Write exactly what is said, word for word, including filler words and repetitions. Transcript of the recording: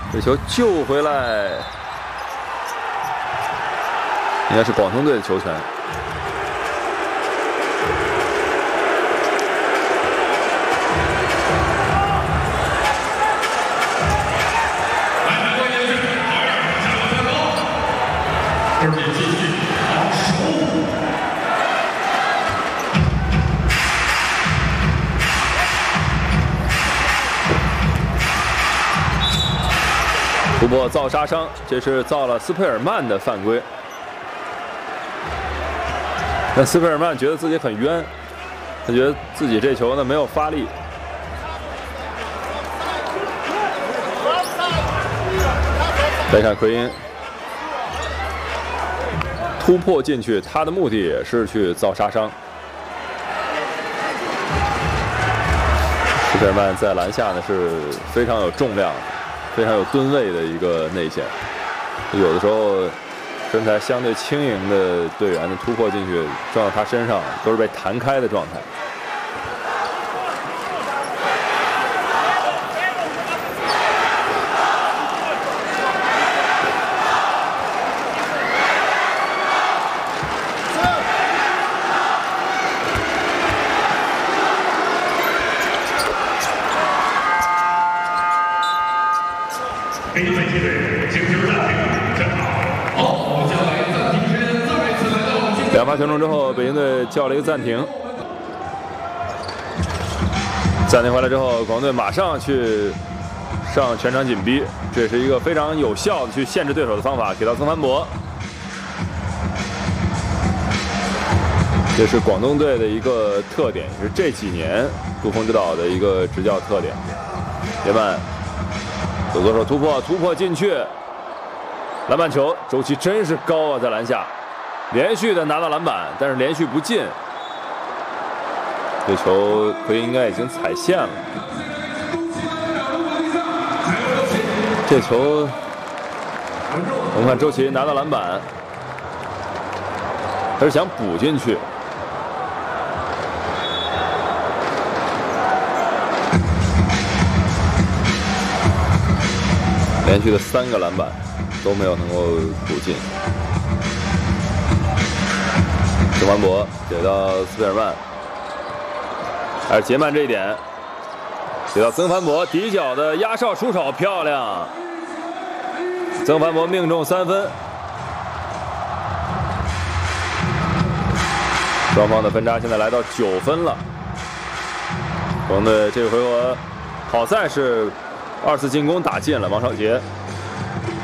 这球救回来，应该是广东队的球权。突破造杀伤，这是造了斯佩尔曼的犯规。但斯佩尔曼觉得自己很冤，他觉得自己这球呢没有发力。再看奎因突破进去，他的目的也是去造杀伤。斯佩尔曼在篮下呢是非常有重量。 非常有吨位的一个内线，有的时候身材相对轻盈的队员的突破进去撞到他身上，都是被弹开的状态。 北京队进球暂停，真好。好，我们将来暂停时间再次来到。 两发全中之后，北京队叫了一个暂停。暂停回来之后，广东队马上去上全场紧逼，这是一个非常有效的去限制对手的方法。给到曾凡博，这是广东队的一个特点，也是这几年杜锋指导的一个执教特点。别曼。 左左手突破，突破进去，篮板球，周琦真是高啊，在篮下，连续的拿到篮板，但是连续不进。这球奎因应该已经踩线了。这球，我们看周琦拿到篮板，他是想补进去。 连续的三个篮板都没有能够补进。曾凡博给到斯佩尔曼，还是杰曼这一点，给到曾凡博底角的压哨出手漂亮，曾凡博命中三分。双方的分差现在来到九分了。广东队这个回合好在是。 二次进攻打进了王少杰，